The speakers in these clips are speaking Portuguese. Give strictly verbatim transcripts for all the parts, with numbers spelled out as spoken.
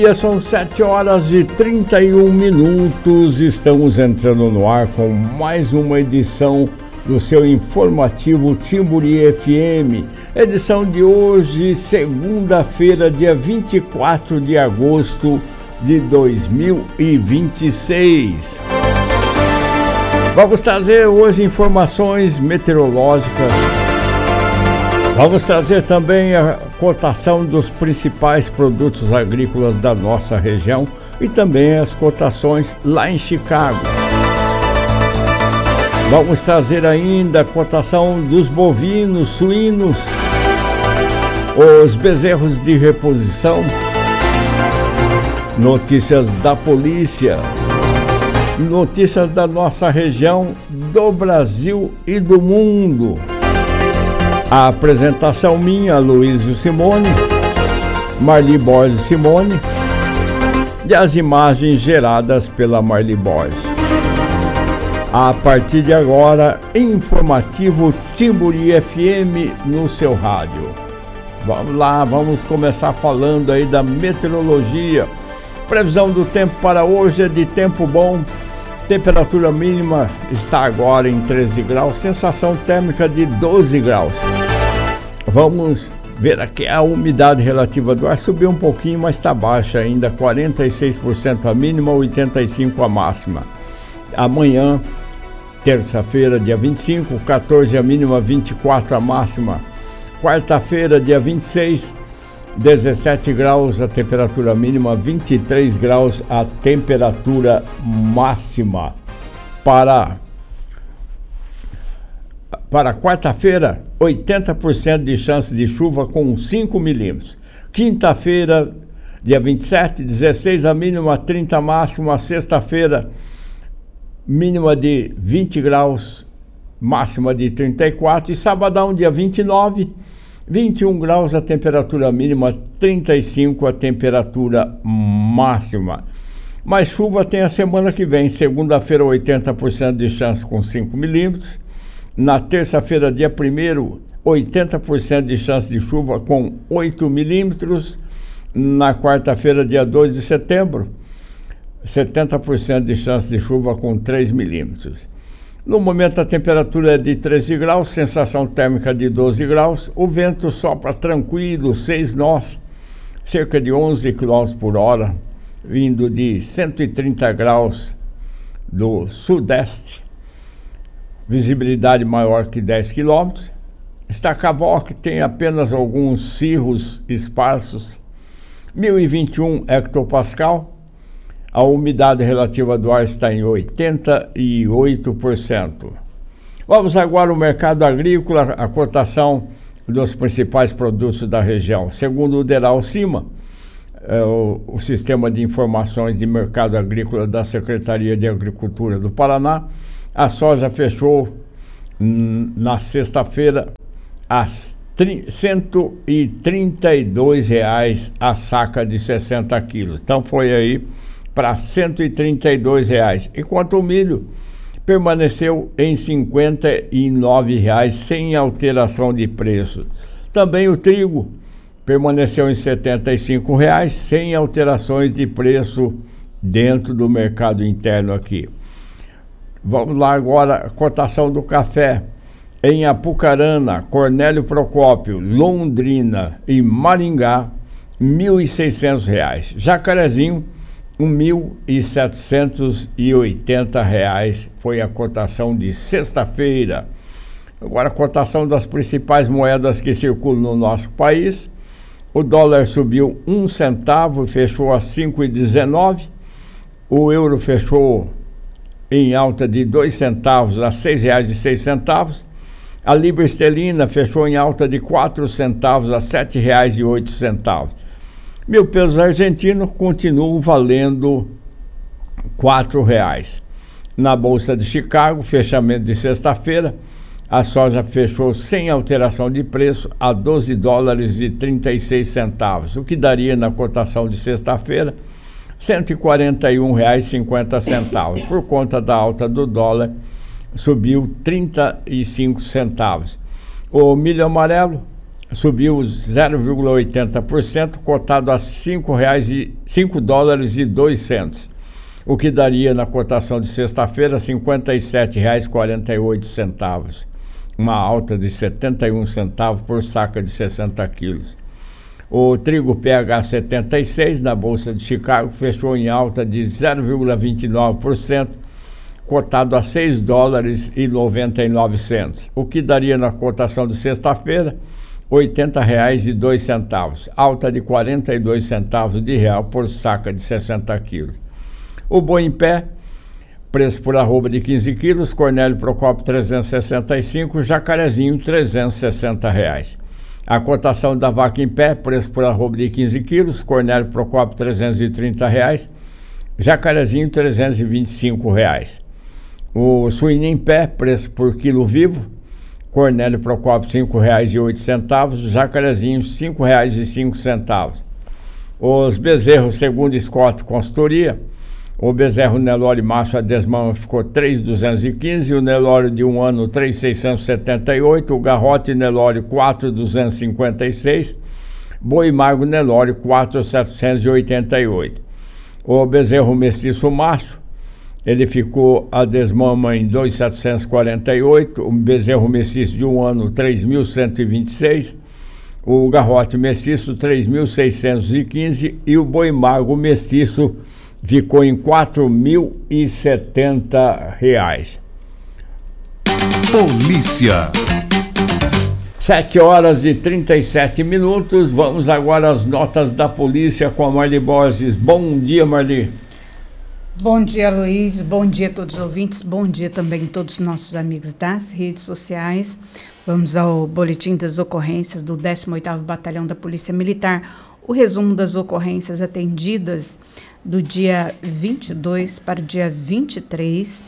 São sete horas e trinta e um minutos, estamos entrando no ar com mais uma edição do seu informativo Timburi F M, edição de hoje, segunda-feira, dia vinte e quatro de agosto de dois mil e vinte e seis. Vamos trazer hoje informações meteorológicas. Vamos trazer também a cotação dos principais produtos agrícolas da nossa região e também as cotações lá em Chicago. Vamos trazer ainda a cotação dos bovinos, suínos, os bezerros de reposição, notícias da polícia, notícias da nossa região, do Brasil e do mundo. A apresentação minha, Luísio Simone, Marli Borges Simone, e as imagens geradas pela Marli Borges. A partir de agora, informativo Timburi F M no seu rádio. Vamos lá, vamos começar falando aí da meteorologia. Previsão do tempo para hoje é de tempo bom. Temperatura mínima está agora em treze graus, sensação térmica de doze graus. Vamos ver aqui a umidade relativa do ar, subiu um pouquinho, mas está baixa ainda, quarenta e seis por cento a mínima, oitenta e cinco por cento a máxima. Amanhã, terça-feira, dia vinte e cinco, quatorze a mínima, vinte e quatro a máxima. Quarta-feira, dia vinte e seis, dezessete graus a temperatura mínima, vinte e três graus a temperatura máxima. Para, para quarta-feira, oitenta por cento de chance de chuva com cinco milímetros. Quinta-feira, dia vinte e sete, dezesseis a mínima, trinta a máxima. Sexta-feira, mínima de vinte graus, máxima de trinta e quatro. E sabadão, dia vinte e nove, vinte e um graus a temperatura mínima, trinta e cinco a temperatura máxima. Mais chuva tem a semana que vem. Segunda-feira, oitenta por cento de chance com cinco milímetros. Na terça-feira, dia primeiro, oitenta por cento de chance de chuva com oito milímetros. Na quarta-feira, dia dois de setembro, setenta por cento de chance de chuva com três milímetros. No momento a temperatura é de treze graus, sensação térmica de doze graus, o vento sopra tranquilo, seis nós, cerca de onze quilômetros por hora, vindo de cento e trinta graus do sudeste, visibilidade maior que dez quilômetros. Estacaboc tem apenas alguns cirros esparsos, mil e vinte e um hectopascal. A umidade relativa do ar está em oitenta e oito por cento. Vamos agora ao mercado agrícola, a cotação dos principais produtos da região. Segundo o Deralcima, é o, o Sistema de Informações de Mercado Agrícola da Secretaria de Agricultura do Paraná, a soja fechou hum, na sexta-feira a cento e trinta e dois reais a saca de sessenta quilos. Então foi aí para cento e trinta e dois reais, enquanto o milho permaneceu em cinquenta e nove reais sem alteração de preço. Também o trigo permaneceu em setenta e cinco reais sem alterações de preço dentro do mercado interno aqui. Vamos lá agora, a cotação do café em Apucarana, Cornélio Procópio, Londrina e Maringá, mil e seiscentos reais. Jacarezinho, mil e setecentos e oitenta reais foi a cotação de sexta-feira. Agora a cotação das principais moedas que circulam no nosso país. O dólar subiu um centavo, fechou a cinco reais e dezenove centavos. O euro fechou em alta de dois centavos a seis reais e seis centavos. A libra esterlina fechou em alta de quatro centavos a sete reais e oito centavos. Mil pesos argentinos continuam valendo quatro reais. Na Bolsa de Chicago, fechamento de sexta-feira, a soja fechou sem alteração de preço a doze dólares e trinta e seis centavos, o que daria na cotação de sexta-feira cento e quarenta e um reais e cinquenta centavos. Por conta da alta do dólar, subiu trinta e cinco centavos. O milho amarelo subiu zero vírgula oitenta por cento, cotado a cinco reais e cinco dólares e dois centos, o que daria na cotação de sexta-feira cinquenta e sete reais e quarenta e oito centavos, uma alta de setenta e um centavos por saca de sessenta quilos. O trigo P H setenta e seis na Bolsa de Chicago fechou em alta de zero vírgula vinte e nove por cento, cotado a seis dólares e noventa e nove centos, o que daria na cotação de sexta-feira oitenta reais e dois centavos, alta de quarenta e dois centavos de real por saca de sessenta quilos. O boi em pé, preço por arroba de quinze quilos, Cornélio Procópio trezentos e sessenta e cinco, Jacarezinho trezentos e sessenta reais. A cotação da vaca em pé, preço por arroba de quinze quilos, Cornélio Procópio trezentos e trinta reais, Jacarezinho trezentos e vinte e cinco reais. O suíno em pé, preço por quilo vivo, Cornélio Procópio cinco reais e oito centavos, Jacarezinho cinco reais e cinco centavos. Os bezerros segundo Scott Consultoria, o bezerro Nelore macho a desmama ficou três mil duzentos e quinze, o Nelore de um ano três mil seiscentos e setenta e oito, o garrote Nelore quatro mil duzentos e cinquenta e seis, boi magro Nelore quatro mil setecentos e oitenta e oito. O bezerro mestiço macho, ele ficou a desmama em dois mil setecentos e quarenta e oito, o bezerro mestiço de um ano três mil cento e vinte e seis, o garrote mestiço três mil seiscentos e quinze e o boi magro mestiço ficou em quatro mil e setenta reais. Polícia. Sete horas e trinta e sete minutos. Vamos agora às notas da polícia com a Marli Borges. Bom dia, Marli. Bom dia, Luiz. Bom dia a todos os ouvintes. Bom dia também a todos os nossos amigos das redes sociais. Vamos ao boletim das ocorrências do décimo oitavo Batalhão da Polícia Militar. O resumo das ocorrências atendidas do dia vinte e dois para o dia vinte e três.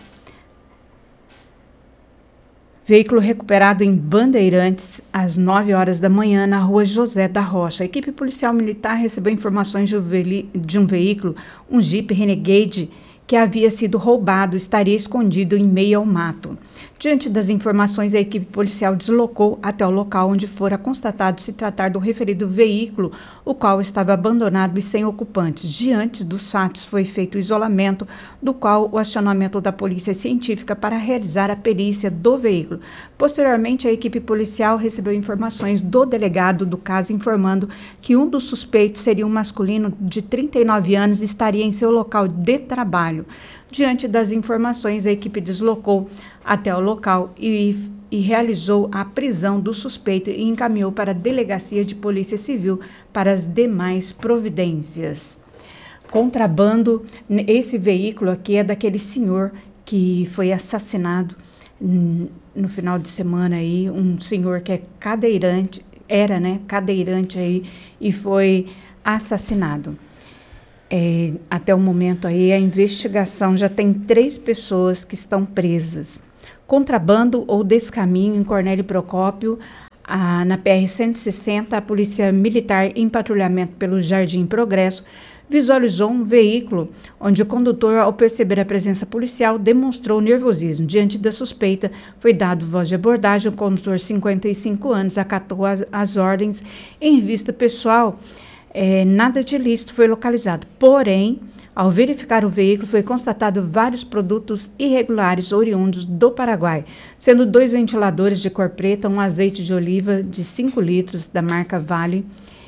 Veículo recuperado em Bandeirantes às nove horas da manhã na rua José da Rocha. A equipe policial militar recebeu informações de um, ve- de um veículo, um Jeep Renegade, que havia sido roubado, estaria escondido em meio ao mato. Diante das informações, a equipe policial deslocou até o local onde fora constatado se tratar do referido veículo, o qual estava abandonado e sem ocupantes. Diante dos fatos, foi feito o isolamento, do qual o acionamento da polícia científica para realizar a perícia do veículo. Posteriormente, a equipe policial recebeu informações do delegado do caso, informando que um dos suspeitos seria um masculino de trinta e nove anos e estaria em seu local de trabalho. Diante das informações, a equipe deslocou até o local e, e realizou a prisão do suspeito e encaminhou para a Delegacia de Polícia Civil para as demais providências. Contrabando, esse veículo aqui é daquele senhor que foi assassinado no final de semana aí, um senhor que é cadeirante, era, né, cadeirante aí, e foi assassinado. É, até o momento aí, a investigação já tem três pessoas que estão presas. Contrabando ou descaminho em Cornélio Procópio, a, na P R cento e sessenta, a Polícia Militar em patrulhamento pelo Jardim Progresso visualizou um veículo onde o condutor, ao perceber a presença policial, demonstrou nervosismo. Diante da suspeita, foi dado voz de abordagem. O condutor, cinquenta e cinco anos, acatou as, as ordens. Em vista pessoal, É, nada de ilícito foi localizado, porém, ao verificar o veículo, foi constatado vários produtos irregulares oriundos do Paraguai, sendo dois ventiladores de cor preta, um azeite de oliva de cinco litros da marca Vale,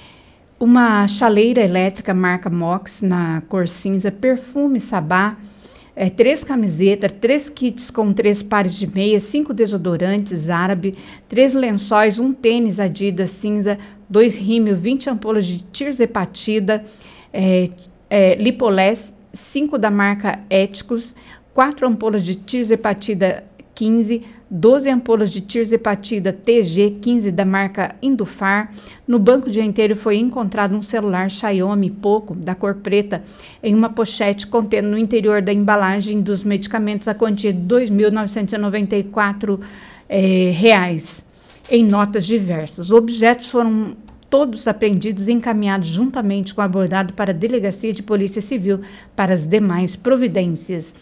uma chaleira elétrica marca Mox na cor cinza, perfume Sabá, é, três camisetas, três kits com três pares de meias, cinco desodorantes árabe, três lençóis, um tênis Adidas cinza, dois rímel, vinte ampolas de tirzepatida, é, é, Lipolés, cinco da marca Éticos, quatro ampolas de tirzepatida quinze, doze ampolas de tirzepatida T G quinze da marca Indufar. No banco dianteiro foi encontrado um celular Xiaomi Poco da cor preta em uma pochete contendo no interior da embalagem dos medicamentos a quantia de dois mil novecentos e noventa e quatro é, reais em notas diversas. Os objetos foram todos apreendidos e encaminhados juntamente com o abordado para a Delegacia de Polícia Civil para as demais providências.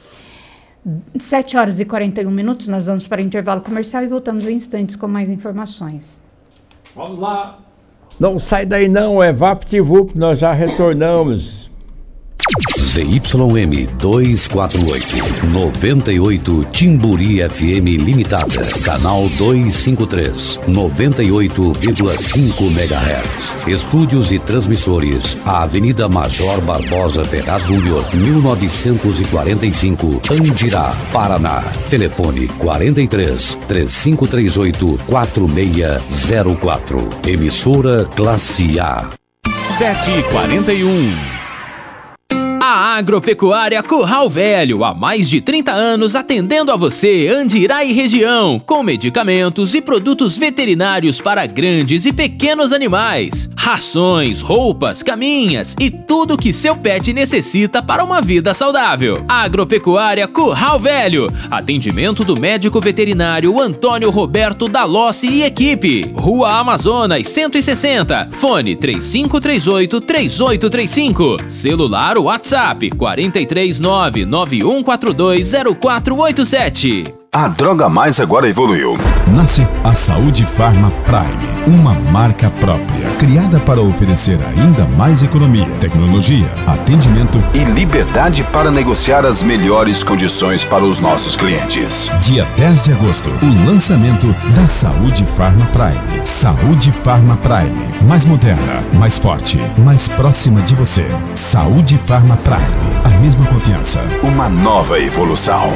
sete horas e quarenta e um minutos, nós vamos para o intervalo comercial e voltamos em instantes com mais informações. Vamos lá. Não sai daí não, é VaptVup, nós já retornamos. Z Y M duzentos e quarenta e oito, noventa e oito Timburi F M Limitada, canal duzentos e cinquenta e três, noventa e oito vírgula cinco megahertz. Estúdios e transmissores, a Avenida Major Barbosa Ferraz Júnior, mil novecentos e quarenta e cinco, Andirá, Paraná. Telefone quarenta e três, três cinco três oito, quatro seis zero quatro. Emissora Classe A. sete e quarenta e um. A Agropecuária Curral Velho, há mais de trinta anos atendendo a você, Andirá e região, com medicamentos e produtos veterinários para grandes e pequenos animais, rações, roupas, caminhas e tudo que seu pet necessita para uma vida saudável. Agropecuária Curral Velho, atendimento do médico veterinário Antônio Roberto Dalossi e equipe, Rua Amazonas cento e sessenta, fone três cinco três oito, três oito três cinco, celular WhatsApp quatro três nove, nove um quatro dois, zero quatro oito sete. A Droga Mais agora evoluiu. Nasce a Saúde Farma Prime, uma marca própria, criada para oferecer ainda mais economia, tecnologia, atendimento e liberdade para negociar as melhores condições para os nossos clientes. Dia dez de agosto, o lançamento da Saúde Farma Prime. Saúde Farma Prime, mais moderna, mais forte, mais próxima de você. Saúde Farma Prime, a mesma confiança. Uma nova evolução.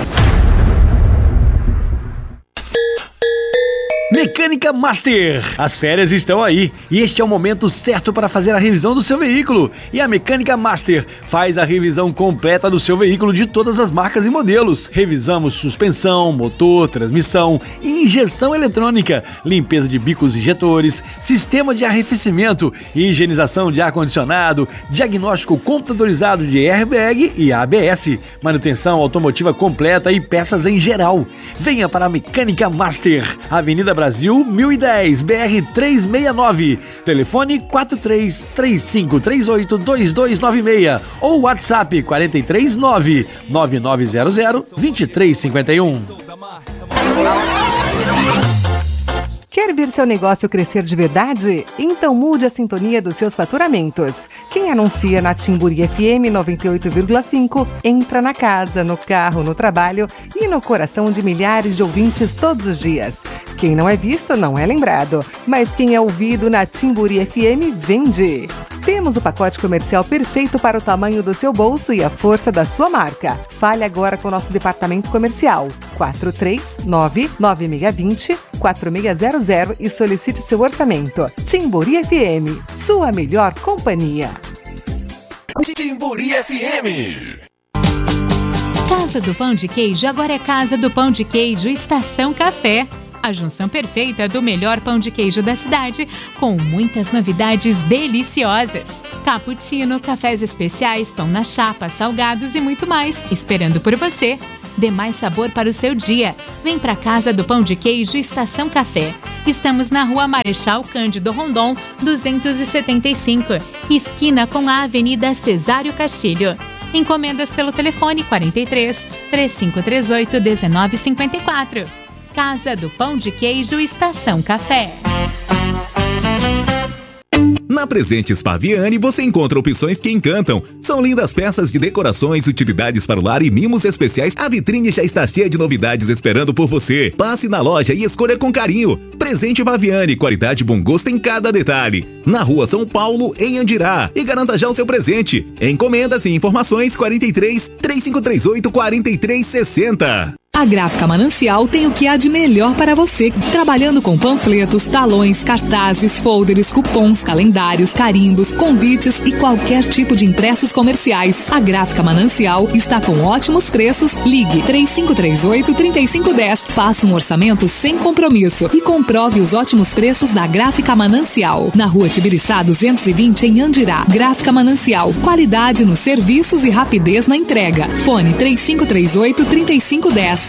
Mecânica Master! As férias estão aí e este é o momento certo para fazer a revisão do seu veículo. E a Mecânica Master faz a revisão completa do seu veículo de todas as marcas e modelos. Revisamos suspensão, motor, transmissão, injeção eletrônica, limpeza de bicos injetores, sistema de arrefecimento, higienização de ar-condicionado, diagnóstico computadorizado de airbag e A B S, manutenção automotiva completa e peças em geral. Venha para a Mecânica Master, Avenida Brasil mil e dez, B R trezentos e sessenta e nove, telefone quatro três, três cinco três oito, dois dois nove seis ou WhatsApp quatro três nove, nove nove zero zero, dois três cinco um. Quer ver seu negócio crescer de verdade? Então mude a sintonia dos seus faturamentos. Quem anuncia na Timburi F M noventa e oito vírgula cinco entra na casa, no carro, no trabalho e no coração de milhares de ouvintes todos os dias. Quem não é visto não é lembrado, mas quem é ouvido na Timburi F M vende. Temos o pacote comercial perfeito para o tamanho do seu bolso e a força da sua marca. Fale agora com o nosso departamento comercial quatro três nove, nove seis dois zero, quatro seis zero zero e solicite seu orçamento. Timburi F M, sua melhor companhia. Timburi F M. Casa do Pão de Queijo agora é Casa do Pão de Queijo Estação Café. A junção perfeita do melhor pão de queijo da cidade, com muitas novidades deliciosas. Cappuccino, cafés especiais, pão na chapa, salgados e muito mais, esperando por você. Dê mais sabor para o seu dia. Vem para Casa do Pão de Queijo Estação Café. Estamos na Rua Marechal Cândido Rondon, duzentos e setenta e cinco, esquina com a Avenida Cesário Castilho. Encomendas pelo telefone quatro três, três cinco três oito, um nove cinco quatro. Casa do Pão de Queijo Estação Café. Na Presentes Paviani você encontra opções que encantam. São lindas peças de decorações, utilidades para o lar e mimos especiais. A vitrine já está cheia de novidades esperando por você. Passe na loja e escolha com carinho. Presente Paviani, qualidade e bom gosto em cada detalhe. Na Rua São Paulo, em Andirá. E garanta já o seu presente. Encomendas e informações quatro três, três cinco três oito, quatro três seis zero. A Gráfica Manancial tem o que há de melhor para você, trabalhando com panfletos, talões, cartazes, folders, cupons, calendários, carimbos, convites e qualquer tipo de impressos comerciais. A Gráfica Manancial está com ótimos preços. Ligue três cinco três oito, três cinco um zero, faça um orçamento sem compromisso e comprove os ótimos preços da Gráfica Manancial. Na Rua Tibiriçá duzentos e vinte, em Andirá. Gráfica Manancial, qualidade nos serviços e rapidez na entrega. Fone três cinco três oito, três cinco um zero.